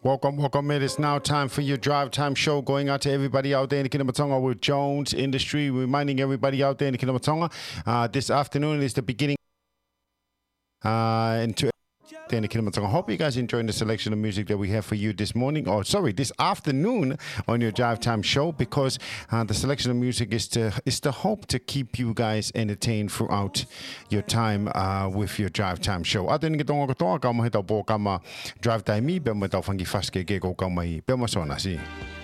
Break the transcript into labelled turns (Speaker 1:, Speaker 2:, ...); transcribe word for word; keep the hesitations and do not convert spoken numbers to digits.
Speaker 1: Welcome, welcome. It is now time for your Drive Time Show. Going out to everybody out there in the Kinamatonga with Jones Industry. Reminding everybody out there in the Kinamatonga, uh, this afternoon is the beginning. Uh, and to in the Kinamatonga, hope you guys enjoying the selection of music that we have for you this morning, or sorry, this afternoon on your Drive Time Show, because uh, the selection of music is to is the hope to keep you guys entertained throughout your time uh, with your Drive Time Show. Ate ni kitonga kotoa ka mo hita po kama Drive Time mi be mo tau fangi faske ke ko ka mai be mo sona si.